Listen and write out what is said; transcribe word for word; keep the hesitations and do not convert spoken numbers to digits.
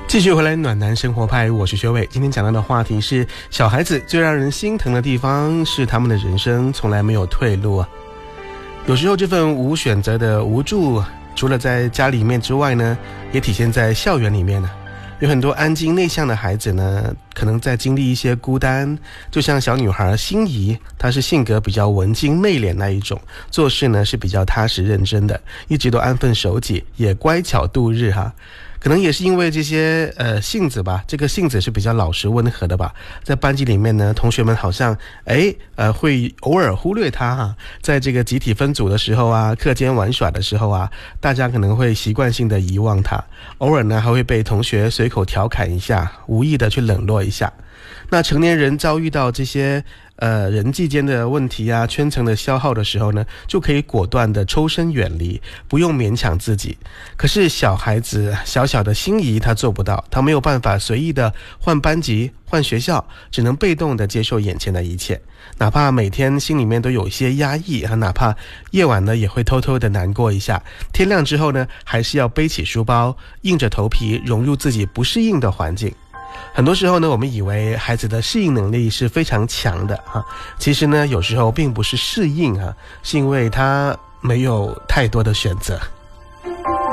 继续回来暖男生活派，我是学伟。今天讲到的话题是小孩子最让人心疼的地方是他们的人生从来没有退路啊。有时候这份无选择的无助，除了在家里面之外呢，也体现在校园里面呢。有很多安静内向的孩子呢，可能在经历一些孤单，就像小女孩心怡，她是性格比较文静内敛那一种，做事呢是比较踏实认真的，一直都安分守己，也乖巧度日哈。可能也是因为这些呃性子吧，这个性子是比较老实温和的吧，在班级里面呢，同学们好像诶呃会偶尔忽略他哈，在这个集体分组的时候啊，课间玩耍的时候啊，大家可能会习惯性的遗忘他，偶尔呢还会被同学随口调侃一下，无意的去冷落一下。那成年人遭遇到这些呃人际间的问题啊，圈层的消耗的时候呢，就可以果断的抽身远离，不用勉强自己。可是小孩子小小的心仪他做不到，他没有办法随意的换班级换学校，只能被动的接受眼前的一切，哪怕每天心里面都有一些压抑，哪怕夜晚呢也会偷偷的难过一下，天亮之后呢还是要背起书包，硬着头皮融入自己不适应的环境。很多时候呢，我们以为孩子的适应能力是非常强的哈，其实呢有时候并不是适应哈，是因为他没有太多的选择。